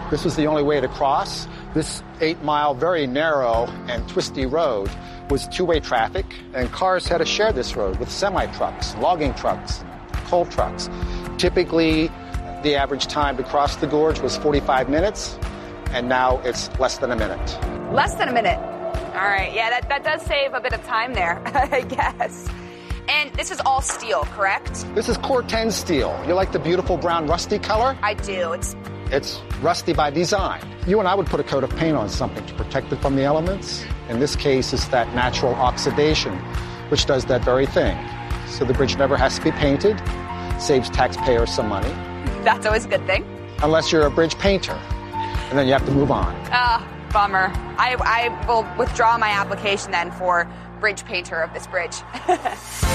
This was the only way to cross. This 8-mile, very narrow and twisty road was two-way traffic, and cars had to share this road with semi-trucks, logging trucks, coal trucks. Typically, the average time to cross the gorge was 45 minutes, and now it's less than a minute. Less than a minute. All right, yeah, that does save a bit of time there, I guess. And this is all steel, correct? This is Corten steel. You like the beautiful brown rusty color? I do. It's rusty by design. You and I would put a coat of paint on something to protect it from the elements. In this case, it's that natural oxidation, which does that very thing. So the bridge never has to be painted, saves taxpayers some money. That's always a good thing. Unless you're a bridge painter, and then you have to move on. Bummer. I will withdraw my application then for bridge painter of this bridge.